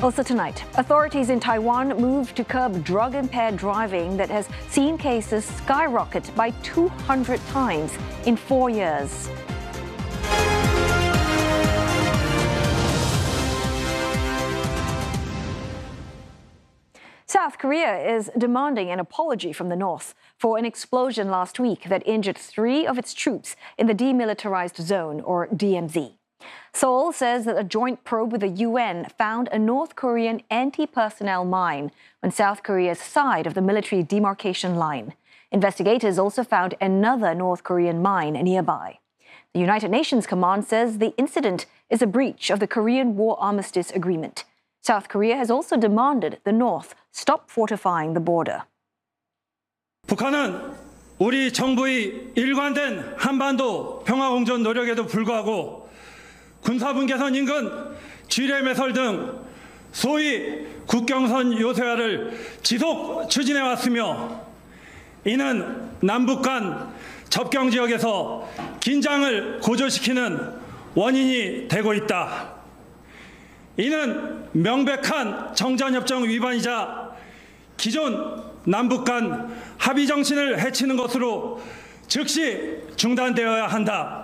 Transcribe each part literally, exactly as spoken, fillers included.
Also tonight, authorities in Taiwan move to curb drug-impaired driving that has seen cases skyrocket by two hundred times in four years. South Korea is demanding an apology from the North for an explosion last week that injured three of its troops in the Demilitarized Zone, or D M Z. Seoul says that a joint probe with the U N found a North Korean anti-personnel mine on South Korea's side of the military demarcation line. Investigators also found another North Korean mine nearby. The United Nations command says the incident is a breach of the Korean War Armistice Agreement. South Korea has also demanded the North stop fortifying the border. 북한은 우리 정부의 일관된 한반도 평화공존 노력에도 불구하고 군사분 개선 인근 지뢰 매설 등 소위 국경선 요새화를 지속 추진해 왔으며 이는 남북 간 접경 지역에서 긴장을 고조시키는 원인이 되고 있다. 이는 명백한 정전협정 위반이자 기존 남북 간 합의 정신을 해치는 것으로 즉시 중단되어야 한다.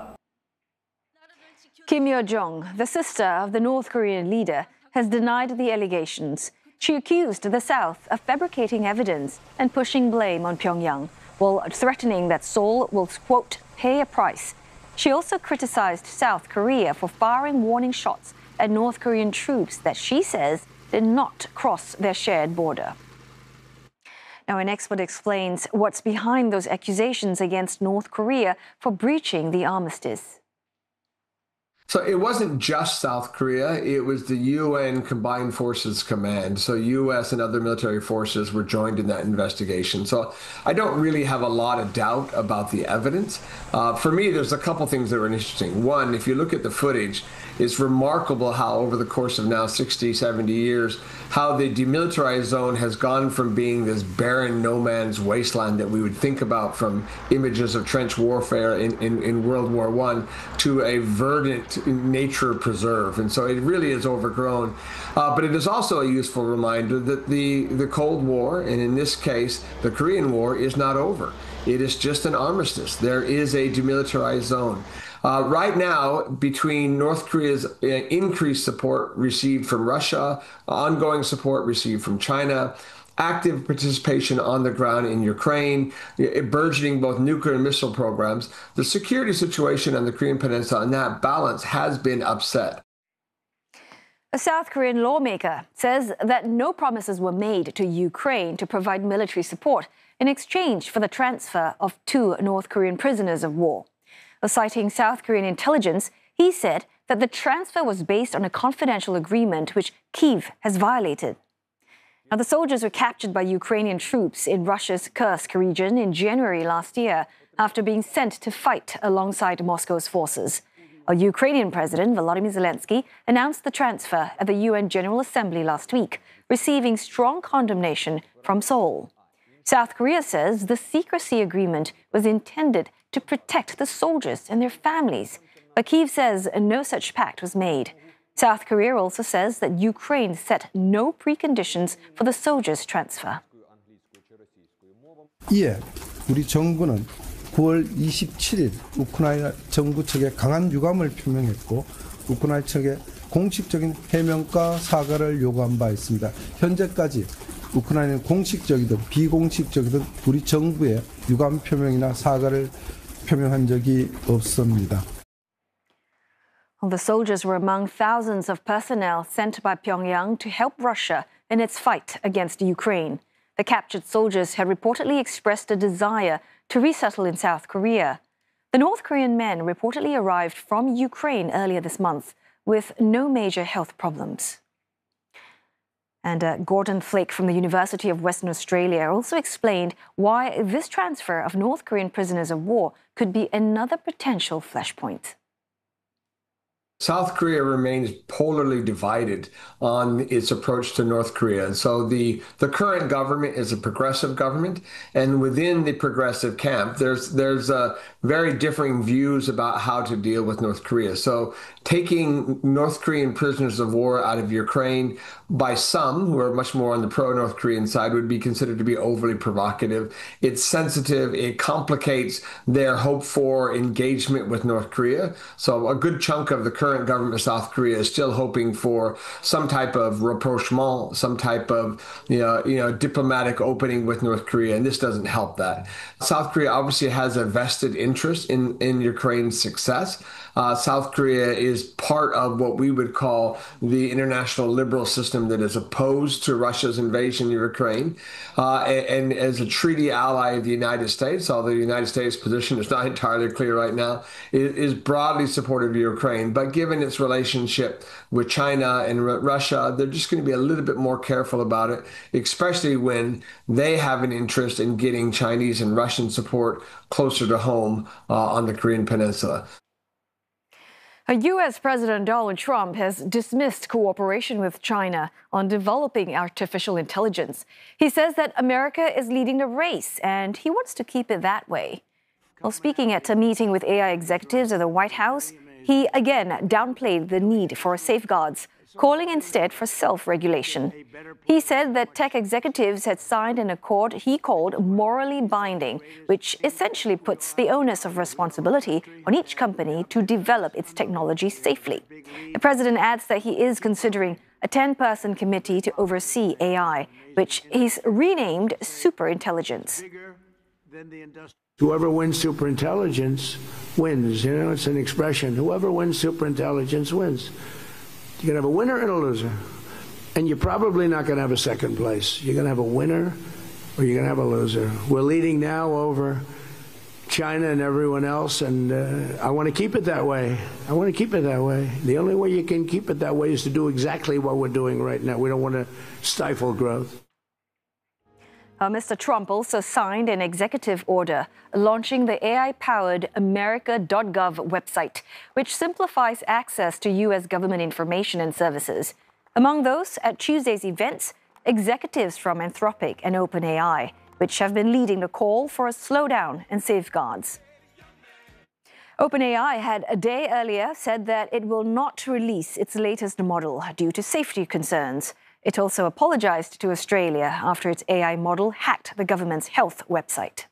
Kim Yo-jong, the sister of the North Korean leader, has denied the allegations. She accused the South of fabricating evidence and pushing blame on Pyongyang, while threatening that Seoul will, quote, pay a price. She also criticized South Korea for firing warning shots at North Korean troops that she says did not cross their shared border. Now, an expert explains what's behind those accusations against North Korea for breaching the armistice. So it wasn't just South Korea, it was the U N Combined Forces Command. So U S and other military forces were joined in that investigation. So I don't really have a lot of doubt about the evidence. Uh, for me, there's a couple things that are interesting. One, if you look at the footage, it's remarkable how over the course of now sixty, seventy years, how the demilitarized zone has gone from being this barren no man's wasteland that we would think about from images of trench warfare in, in, in World War One to a verdant nature preserve. And so it really is overgrown. Uh, but it is also a useful reminder that the, the Cold War, and in this case, the Korean War, is not over. It is just an armistice. There is a demilitarized zone. Uh, right now, between North Korea's uh, increased support received from Russia, ongoing support received from China, active participation on the ground in Ukraine, burgeoning both nuclear and missile programs, the security situation on the Korean Peninsula and that balance has been upset. A South Korean lawmaker says that no promises were made to Ukraine to provide military support in exchange for the transfer of two North Korean prisoners of war. Citing South Korean intelligence, he said that the transfer was based on a confidential agreement which Kyiv has violated. Now, the soldiers were captured by Ukrainian troops in Russia's Kursk region in January last year after being sent to fight alongside Moscow's forces. A Ukrainian President Volodymyr Zelensky announced the transfer at the U N General Assembly last week, receiving strong condemnation from Seoul. South Korea says the secrecy agreement was intended to protect the soldiers and their families, but Kyiv says no such pact was made. South Korea also says that Ukraine set no preconditions for the soldiers' transfer. 이에 우리 정부는 구월 이십칠일 우크라이나 정부 측에 강한 유감을 표명했고 우크라이나 측에 공식적인 해명과 사과를 요구한 바 있습니다. 현재까지 우크라이나는 공식적이든 비공식적이든 우리 정부의 유감 표명이나 사과를 표명한 적이 없습니다. Well, the soldiers were among thousands of personnel sent by Pyongyang to help Russia in its fight against Ukraine. The captured soldiers had reportedly expressed a desire to resettle in South Korea. The North Korean men reportedly arrived from Ukraine earlier this month with no major health problems. And uh, Gordon Flake from the University of Western Australia also explained why this transfer of North Korean prisoners of war could be another potential flashpoint. South Korea remains polarly divided on its approach to North Korea. And so the, the current government is a progressive government, and within the progressive camp, there's there's uh, very differing views about how to deal with North Korea. So taking North Korean prisoners of war out of Ukraine by some who are much more on the pro-North Korean side would be considered to be overly provocative. It's sensitive. It complicates their hope for engagement with North Korea. So a good chunk of the current government of South Korea is still hoping for some type of rapprochement, some type of you know, you know, diplomatic opening with North Korea, and this doesn't help that. South Korea obviously has a vested interest in, in Ukraine's success. Uh, South Korea is part of what we would call the international liberal system that is opposed to Russia's invasion of Ukraine. Uh, and, and as a treaty ally of the United States, although the United States' position is not entirely clear right now, it is broadly supportive of Ukraine. But given its relationship with China and R- Russia, they're just going to be a little bit more careful about it, especially when they have an interest in getting Chinese and Russian support closer to home uh, on the Korean Peninsula. U S President Donald Trump has dismissed cooperation with China on developing artificial intelligence. He says that America is leading the race, and he wants to keep it that way. While speaking at a meeting with A I executives at the White House, he again downplayed the need for safeguards, calling instead for self-regulation. He said that tech executives had signed an accord he called morally binding, which essentially puts the onus of responsibility on each company to develop its technology safely. The president adds that he is considering a ten-person committee to oversee A I, which he's renamed Superintelligence. Whoever wins superintelligence wins. You know, it's an expression. Whoever wins superintelligence wins. You're going to have a winner and a loser. And you're probably not going to have a second place. You're going to have a winner or you're going to have a loser. We're leading now over China and everyone else, and uh, I want to keep it that way. I want to keep it that way. The only way you can keep it that way is to do exactly what we're doing right now. We don't want to stifle growth. Uh, Mister Trump also signed an executive order launching the A I-powered America dot gov website, which simplifies access to U S government information and services. Among those at Tuesday's events, executives from Anthropic and OpenAI, which have been leading the call for a slowdown and safeguards. OpenAI had a day earlier said that it will not release its latest model due to safety concerns. It also apologized to Australia after its A I model hacked the government's health website.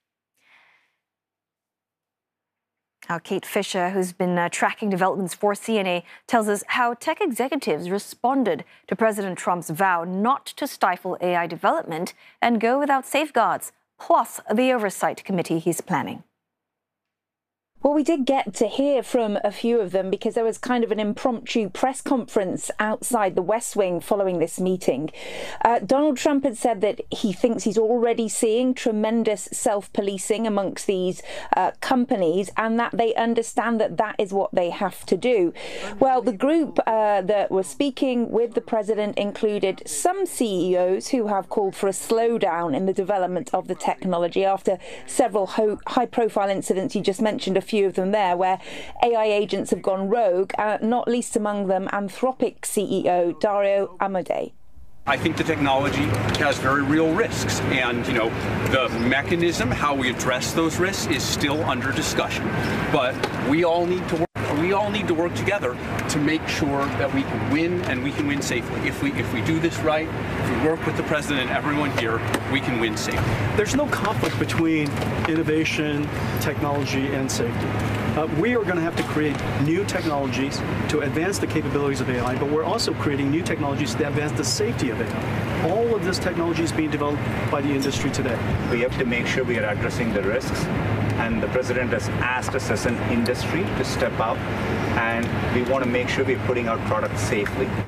Now, Kate Fisher, who's been uh, tracking developments for C N A, tells us how tech executives responded to President Trump's vow not to stifle A I development and go without safeguards, plus the oversight committee he's planning. Well, we did get to hear from a few of them because there was kind of an impromptu press conference outside the West Wing following this meeting. Uh, Donald Trump had said that he thinks he's already seeing tremendous self-policing amongst these uh, companies and that they understand that that is what they have to do. Well, the group uh, that was speaking with the president included some C E Os who have called for a slowdown in the development of the technology after several ho- high-profile incidents you just mentioned a few of them there, where A I agents have gone rogue, uh, not least among them Anthropic C E O Dario Amodei. I think the technology has very real risks, and you know the mechanism, how we address those risks, is still under discussion. But we all need to work. We all need to work together to make sure that we can win, and we can win safely. If we if we do this right, if we work with the president and everyone here, we can win safely. There's no conflict between innovation, technology, and safety. Uh, we are going to have to create new technologies to advance the capabilities of A I, but we're also creating new technologies to advance the safety of A I. All of this technology is being developed by the industry today. We have to make sure we are addressing the risks, and the president has asked us as an industry to step up, and we want to make sure we're putting our products safely.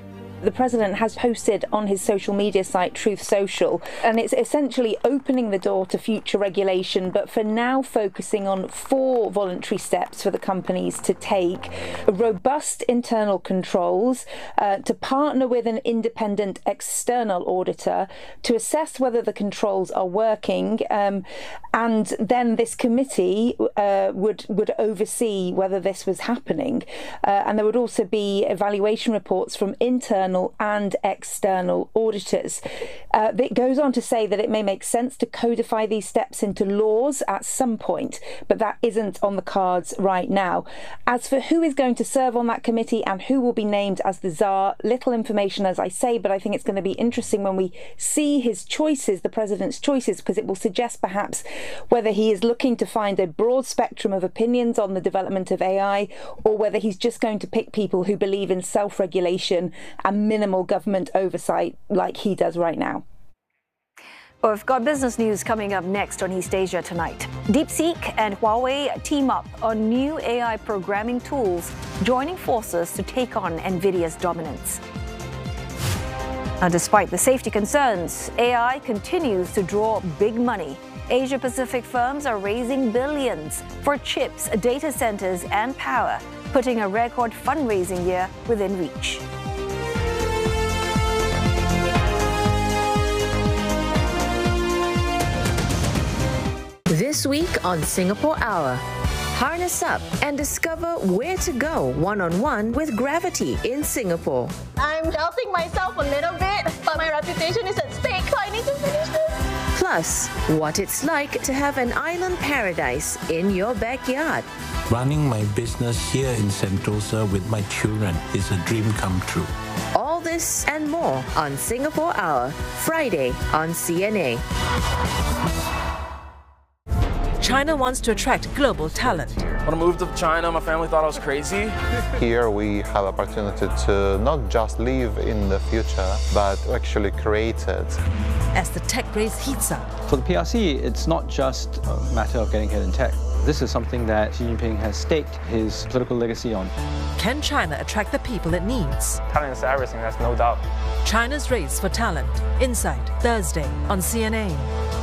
the president has posted on his social media site, Truth Social, and it's essentially opening the door to future regulation, but for now focusing on four voluntary steps for the companies to take: robust internal controls, uh, to partner with an independent external auditor to assess whether the controls are working, um, and then this committee uh, would would oversee whether this was happening, uh, and there would also be evaluation reports from internal and external auditors. Uh, it goes on to say that it may make sense to codify these steps into laws at some point, but that isn't on the cards right now. As for who is going to serve on that committee and who will be named as the czar, little information, as I say, but I think it's going to be interesting when we see his choices, the president's choices, because it will suggest perhaps whether he is looking to find a broad spectrum of opinions on the development of A I, or whether he's just going to pick people who believe in self-regulation and minimal government oversight like he does right now. Well, we've got business news coming up next on East Asia Tonight. DeepSeek and Huawei team up on new A I programming tools, joining forces to take on NVIDIA's dominance. Now, despite the safety concerns, A I continues to draw big money. Asia-Pacific firms are raising billions for chips, data centers, and power, putting a record fundraising year within reach. This week on Singapore Hour, harness up and discover where to go one-on-one with gravity in Singapore. I'm doubting myself a little bit, but my reputation is at stake, so I need to finish this. Plus, what it's like to have an island paradise in your backyard. Running my business here in Sentosa with my children is a dream come true. All this and more on Singapore Hour, Friday on C N A. China wants to attract global talent. When I moved to China, my family thought I was crazy. Here we have opportunity to not just live in the future, but actually create it. As the tech race heats up. For the P R C, it's not just a matter of getting ahead in tech. This is something that Xi Jinping has staked his political legacy on. Can China attract the people it needs? Talent is everything, there's no doubt. China's race for talent. Insight, Thursday on C N A.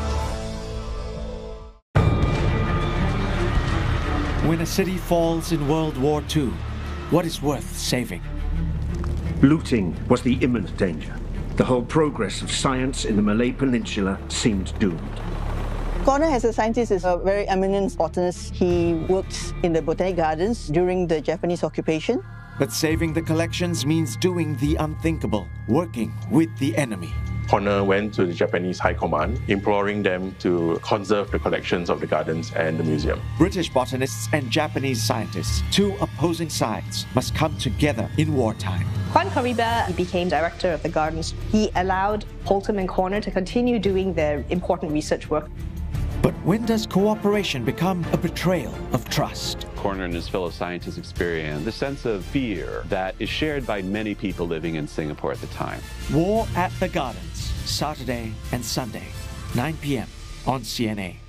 When a city falls in World War Two, what is worth saving? Looting was the imminent danger. The whole progress of science in the Malay Peninsula seemed doomed. Connor, as a scientist, is a very eminent botanist. He worked in the Botanic Gardens during the Japanese occupation. But saving the collections means doing the unthinkable, working with the enemy. Connor went to the Japanese High Command, imploring them to conserve the collections of the gardens and the museum. British botanists and Japanese scientists, two opposing sides, must come together in wartime. Juan Caribe became director of the gardens. He allowed Holcomb and Connor to continue doing their important research work. But when does cooperation become a betrayal of trust? Connor and his fellow scientists experience the sense of fear that is shared by many people living in Singapore at the time. War at the Gardens, Saturday and Sunday, nine p m on C N A.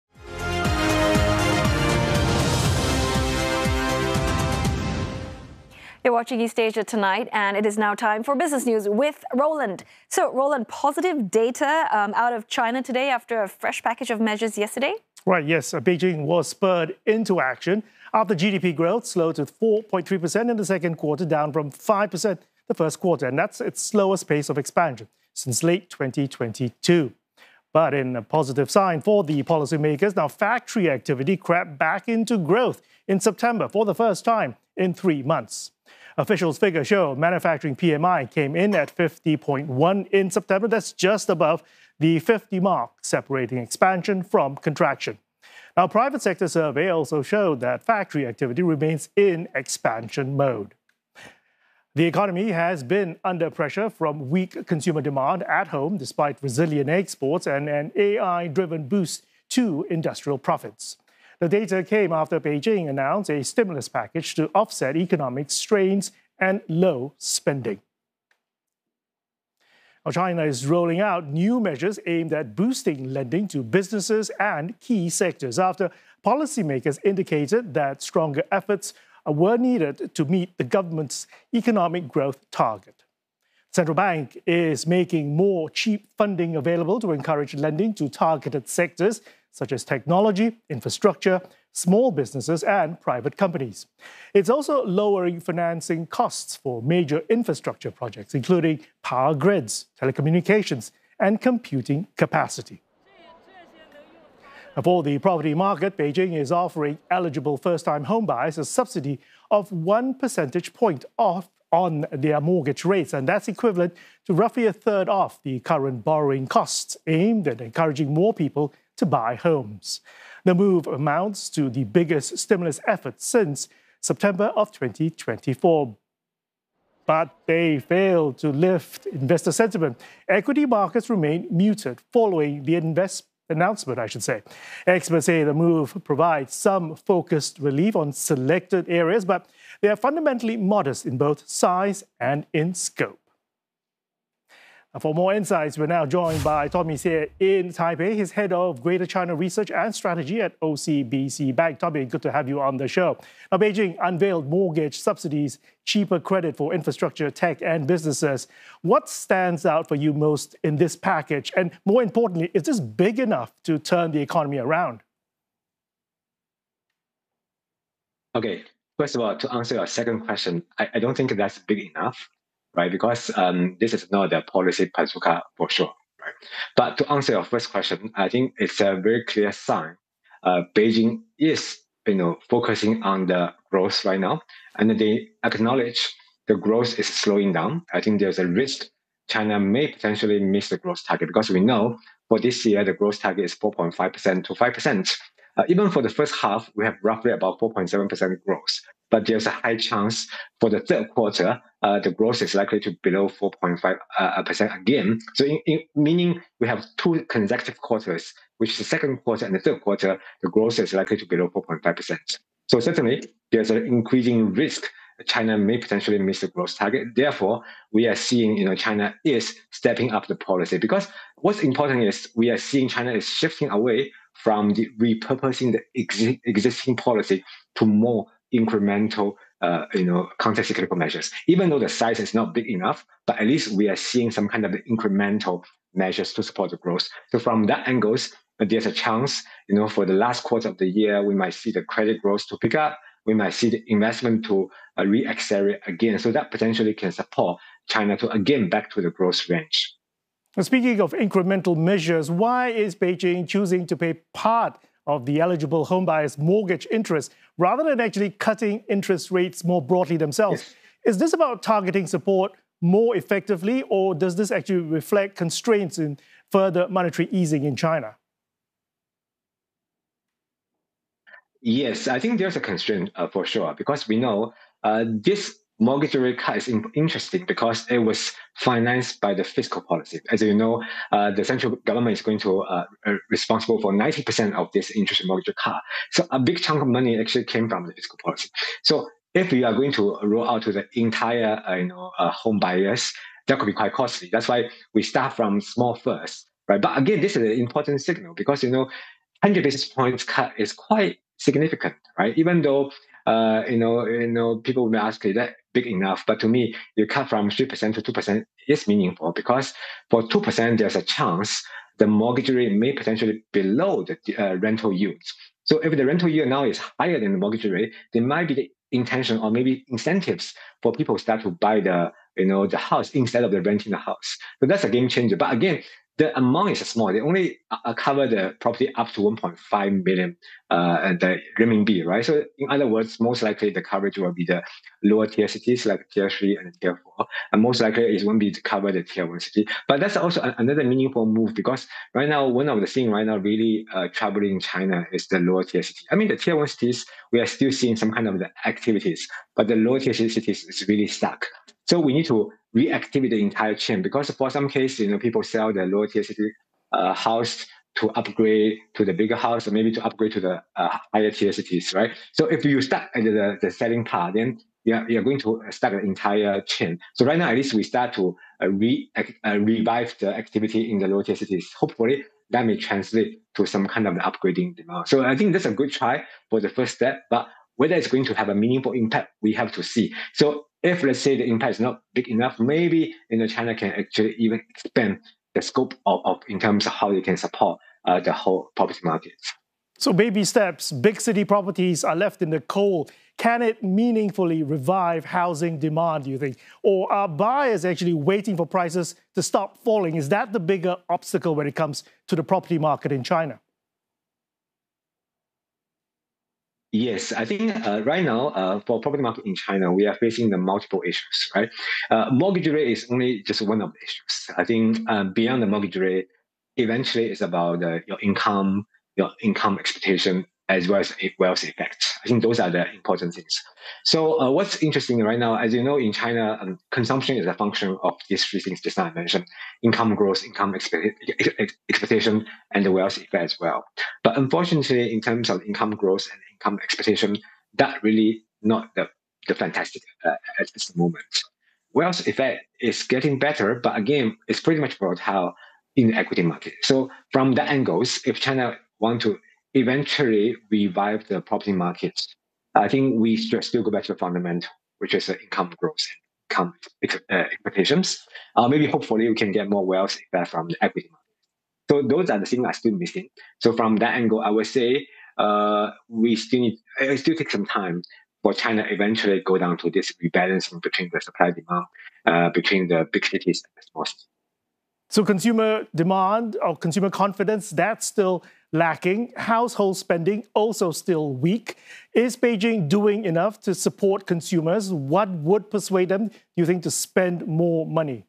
You're watching East Asia Tonight, and it is now time for business news with Roland. So, Roland, positive data um, out of China today after a fresh package of measures yesterday? Right, yes. Beijing was spurred into action after G D P growth slowed to four point three percent in the second quarter, down from five percent the first quarter. And that's its slowest pace of expansion since late twenty twenty-two. But in a positive sign for the policymakers, now factory activity crept back into growth in September for the first time in three months. Officials' figures show manufacturing P M I came in at fifty point one in September. That's just above the fifty mark, separating expansion from contraction. Now, private sector survey also showed that factory activity remains in expansion mode. The economy has been under pressure from weak consumer demand at home, despite resilient exports and an A I-driven boost to industrial profits. The data came after Beijing announced a stimulus package to offset economic strains and low spending. Now, China is rolling out new measures aimed at boosting lending to businesses and key sectors after policymakers indicated that stronger efforts were needed to meet the government's economic growth target. Central Bank is making more cheap funding available to encourage lending to targeted sectors such as technology, infrastructure, small businesses and private companies. It's also lowering financing costs for major infrastructure projects, including power grids, telecommunications, and computing capacity. For the property market, Beijing is offering eligible first-time homebuyers a subsidy of one percentage point off on their mortgage rates, and that's equivalent to roughly a third of the current borrowing costs, aimed at encouraging more people to buy homes. The move amounts to the biggest stimulus effort since September of twenty twenty-four. But they failed to lift investor sentiment. Equity markets remain muted following the invest announcement, I should say. Experts say the move provides some focused relief on selected areas, but they are fundamentally modest in both size and in scope. For more insights, we're now joined by Tommy Seah in Taipei. He's head of Greater China Research and Strategy at O C B C Bank. Tommy, good to have you on the show. Now, Beijing unveiled mortgage subsidies, cheaper credit for infrastructure, tech and businesses. What stands out for you most in this package? And more importantly, is this big enough to turn the economy around? Okay, first of all, to answer your second question, I, I don't think that's big enough. Right, because um, this is not a policy bazooka for sure. Right, but to answer your first question, I think it's a very clear sign. Uh, Beijing is, you know, focusing on the growth right now, and they acknowledge the growth is slowing down. I think there's a risk China may potentially miss the growth target because we know for this year the growth target is four point five percent to five percent. Uh, even for the first half, we have roughly about four point seven percent growth. But there's a high chance for the third quarter, uh, the growth is likely to be below four point five percent uh, again. So in, in, meaning we have two consecutive quarters, which is the second quarter and the third quarter, the growth is likely to be below four point five percent. So certainly there's an increasing risk China may potentially miss the growth target. Therefore, we are seeing, you know, China is stepping up the policy because what's important is we are seeing China is shifting away from the repurposing the exi- existing policy to more incremental, uh, you know, counter-cyclical measures. Even though the size is not big enough, but at least we are seeing some kind of incremental measures to support the growth. So from that angles, there's a chance, you know, for the last quarter of the year, we might see the credit growth to pick up. We might see the investment to uh, re-accelerate again. So that potentially can support China to again back to the growth range. Speaking of incremental measures, why is Beijing choosing to pay part of the eligible homebuyers' mortgage interest rather than actually cutting interest rates more broadly themselves? Yes. Is this about targeting support more effectively, or does this actually reflect constraints in further monetary easing in China? Yes, I think there's a constraint uh, for sure, because we know uh, this mortgage rate cut is interesting because it was financed by the fiscal policy. As you know, uh, the central government is going to uh, responsible for ninety percent of this interest mortgage cut. So a big chunk of money actually came from the fiscal policy. So if we are going to roll out to the entire, uh, you know, uh, home buyers, that could be quite costly. That's why we start from small first, right? But again, this is an important signal because, you know, one hundred basis points cut is quite significant, right? Even though, uh, you know, you know, people may ask, is that big enough? But to me, you cut from three percent to two percent is meaningful because for two percent, there's a chance the mortgage rate may potentially be below the uh, rental yields. So if the rental yield now is higher than the mortgage rate, there might be the intention or maybe incentives for people to start to buy the, you know, the house instead of the renting the house. So that's a game changer. But again, the amount is small. They only uh, cover the property up to one point five million uh, the renminbi, right? So in other words, most likely the coverage will be the lower tier cities like tier three and tier four, and most likely it won't be to cover the tier one city. But that's also a, another meaningful move because right now, one of the things right now really uh, troubling China is the lower tier city. I mean, the tier one cities, we are still seeing some kind of the activities, but the lower tier cities is really stuck. So we need to reactivate the entire chain because for some cases, you know, people sell the lower tier city uh, house to upgrade to the bigger house or maybe to upgrade to the uh, higher tier cities, right? So if you start at the, the selling part, then you're, you're going to start the entire chain. So right now, at least we start to uh, re, uh, revive the activity in the lower tier cities. Hopefully, that may translate to some kind of upgrading demand. So I think that's a good try for the first step, but whether it's going to have a meaningful impact, we have to see. So if, let's say, the impact is not big enough, maybe you know, China can actually even expand the scope of, of in terms of how they can support uh, the whole property market. So baby steps, big city properties are left in the cold. Can it meaningfully revive housing demand, do you think? Or are buyers actually waiting for prices to stop falling? Is that the bigger obstacle when it comes to the property market in China? Yes, I think uh, right now uh, for property market in China, we are facing the multiple issues, right? Uh, mortgage rate is only just one of the issues. I think uh, beyond the mortgage rate, eventually it's about uh, your income, your income expectation, as well as wealth effects. I think those are the important things. So uh, what's interesting right now, as you know, in China, um, consumption is a function of these three things just now I mentioned: income growth, income expect expectation, and the wealth effect as well. But unfortunately, in terms of income growth and income expectation, that really not the, the fantastic uh, at this moment. Wealth effect is getting better, but again, it's pretty much volatile in the equity market. So from that angles, if China want to eventually revive the property market, I think we should still go back to the fundamental, which is the income growth and income uh, expectations. Uh, maybe hopefully we can get more wealth effect from the equity market. So those are the things that are still missing. So from that angle, I would say uh, we still need, it still takes some time for China eventually go down to this rebalancing between the supply demand, uh, between the big cities and the small cities. So consumer demand or consumer confidence, that's still lacking. Household spending also still weak. Is Beijing doing enough to support consumers? What would persuade them, do you think, to spend more money?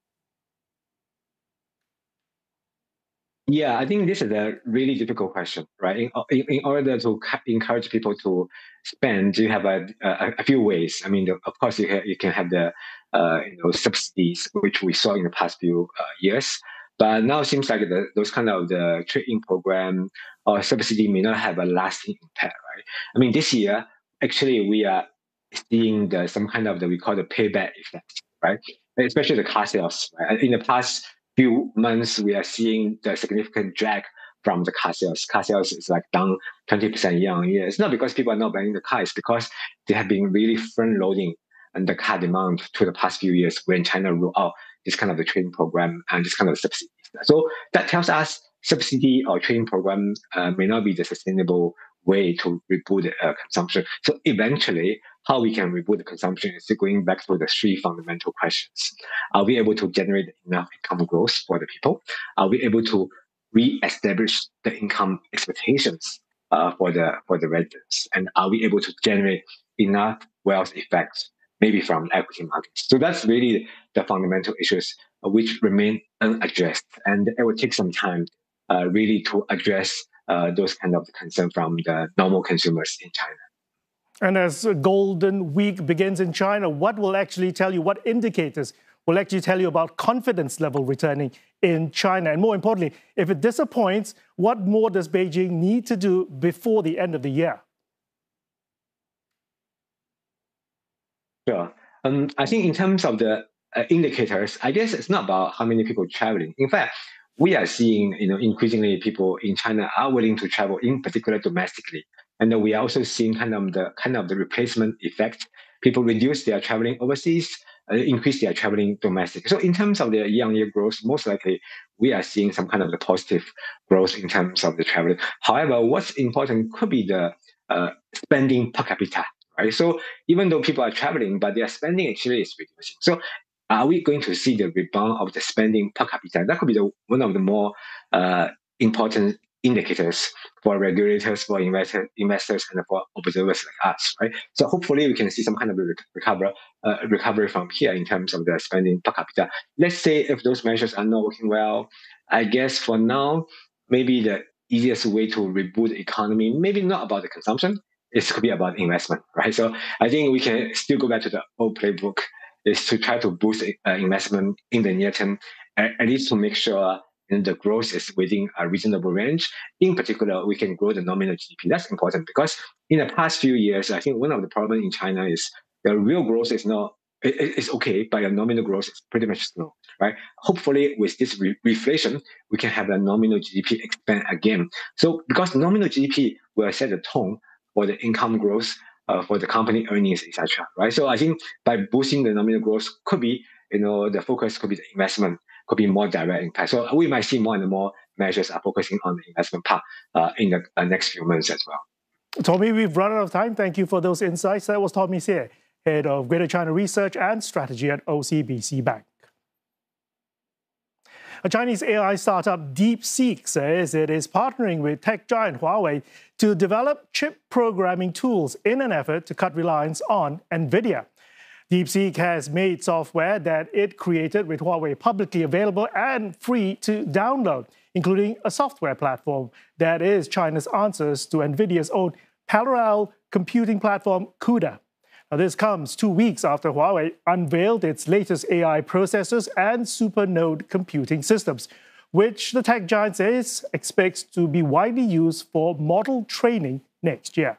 Yeah, I think this is a really difficult question, right? In, in, in order to encourage people to spend, you have a, a, a few ways. I mean, the, of course, you, ha you can have the uh, you know subsidies, which we saw in the past few uh, years. But now it seems like the, those kind of the trade-in program or subsidy may not have a lasting impact, right? I mean, this year, actually, we are seeing the, some kind of the, we call the payback effect, right? Especially the car sales, right? In the past few months, we are seeing the significant drag from the car sales. Car sales is like down twenty percent year on year. It's not because people are not buying the car, it's because they have been really front-loading and the car demand to the past few years when China rolled out this kind of the training program and this kind of subsidies. So that tells us subsidy or training program uh, may not be the sustainable way to reboot the uh, consumption. So eventually, how we can reboot the consumption is going back to the three fundamental questions. Are we able to generate enough income growth for the people? Are we able to re-establish the income expectations uh, for the for the residents? And are we able to generate enough wealth effects, maybe from equity markets? So that's really the fundamental issues uh, which remain unaddressed. And it will take some time uh, really to address uh, those kind of concerns from the normal consumers in China. And as Golden Week begins in China, what will actually tell you, what indicators will actually tell you about confidence level returning in China? And more importantly, if it disappoints, what more does Beijing need to do before the end of the year? Sure. Um, I think in terms of the uh, indicators, I guess it's not about how many people traveling. In fact, we are seeing, you know, increasingly people in China are willing to travel, in particular domestically. And then we are also seeing kind of the kind of the replacement effect. People reduce their traveling overseas, uh, increase their traveling domestic. So in terms of the year-on-year growth, most likely we are seeing some kind of the positive growth in terms of the traveling. However, what's important could be the uh, spending per capita, right? So even though people are traveling, but their spending actually is reducing. So are we going to see the rebound of the spending per capita? That could be the, one of the more uh, important indicators for regulators, for investor, investors, and for observers like us, right? So hopefully we can see some kind of a recover, uh, recovery from here in terms of the spending per capita. Let's say if those measures are not working well, I guess for now, maybe the easiest way to reboot the economy, maybe not about the consumption, it could be about investment, right? So I think we can still go back to the old playbook, is to try to boost uh, investment in the near term, at, at least to make sure and the growth is within a reasonable range. In particular, we can grow the nominal G D P. That's important because in the past few years, I think one of the problems in China is the real growth is not, it, it's okay, but the nominal growth is pretty much slow, right? Hopefully with this re reflation, we can have the nominal G D P expand again. So because nominal G D P will set the tone for the income growth uh, for the company earnings, et cetera. Right. So I think by boosting the nominal growth could be, you know, the focus could be the investment, could be more direct impact. So we might see more and more measures are focusing on the investment part uh, in the uh, next few months as well. Tommy, we've run out of time. Thank you for those insights. That was Tommy Seah, Head of Greater China Research and Strategy at O C B C Bank. A Chinese A I startup DeepSeek says it is partnering with tech giant Huawei to develop chip programming tools in an effort to cut reliance on NVIDIA. DeepSeek has made software that it created with Huawei publicly available and free to download, including a software platform that is China's answers to NVIDIA's own parallel computing platform, CUDA. Now, this comes two weeks after Huawei unveiled its latest A I processors and supernode computing systems, which the tech giant says expects to be widely used for model training next year.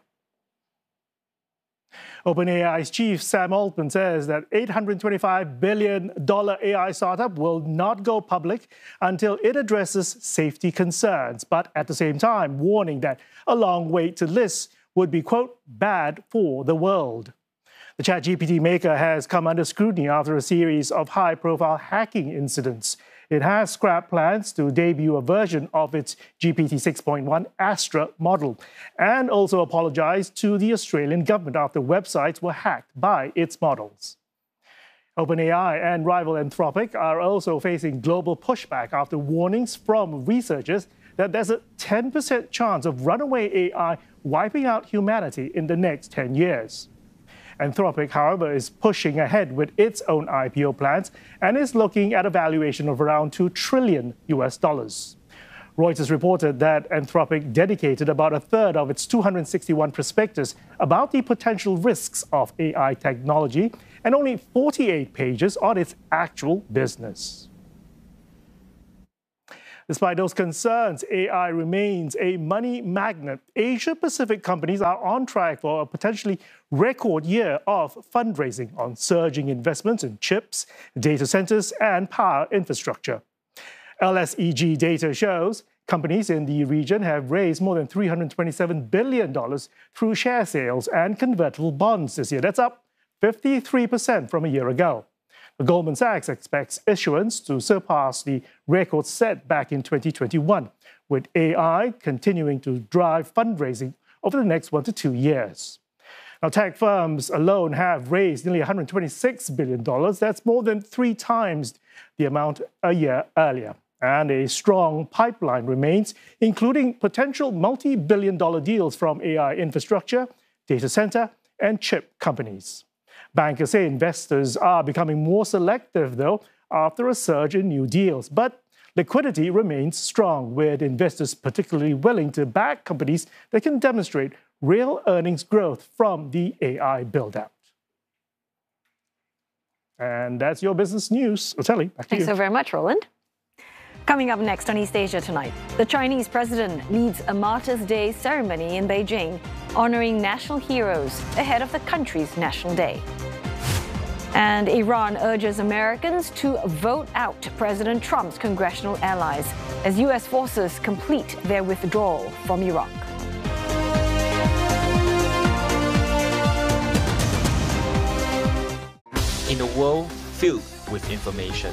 OpenAI's chief Sam Altman says that eight hundred twenty-five billion dollars A I startup will not go public until it addresses safety concerns, but at the same time warning that a long wait to list would be, quote, bad for the world. The ChatGPT maker has come under scrutiny after a series of high-profile hacking incidents. It has scrapped plans to debut a version of its G P T six point one Astra model and also apologized to the Australian government after websites were hacked by its models. OpenAI and rival Anthropic are also facing global pushback after warnings from researchers that there's a ten percent chance of runaway A I wiping out humanity in the next ten years. Anthropic, however, is pushing ahead with its own I P O plans and is looking at a valuation of around two trillion U S dollars. Reuters reported that Anthropic dedicated about a third of its two hundred sixty-one prospectus about the potential risks of A I technology and only forty-eight pages on its actual business. Despite those concerns, A I remains a money magnet. Asia-Pacific companies are on track for a potentially record year of fundraising on surging investments in chips, data centers, and power infrastructure. L S E G data shows companies in the region have raised more than three hundred twenty-seven billion dollars through share sales and convertible bonds this year. That's up fifty-three percent from a year ago. Goldman Sachs expects issuance to surpass the record set back in twenty twenty-one, with A I continuing to drive fundraising over the next one to two years. Now, tech firms alone have raised nearly one hundred twenty-six billion dollars. That's more than three times the amount a year earlier. And a strong pipeline remains, including potential multi-billion dollar deals from A I infrastructure, data center, and chip companies. Bankers say investors are becoming more selective, though, after a surge in new deals. But liquidity remains strong, with investors particularly willing to back companies that can demonstrate real earnings growth from the A I build-out. And that's your business news. Otelli, back to Thanks you. so very much, Roland. Coming up next on East Asia Tonight, the Chinese president leads a Martyrs' Day ceremony in Beijing, honoring national heroes ahead of the country's National Day. And Iran urges Americans to vote out President Trump's congressional allies as U S forces complete their withdrawal from Iraq. In a world filled with information,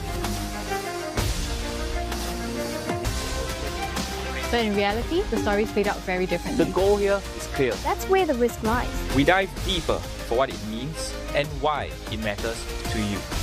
but in reality, the stories played out very differently. the goal here is clear. That's where the risk lies. We dive deeper for what it means and why it matters to you.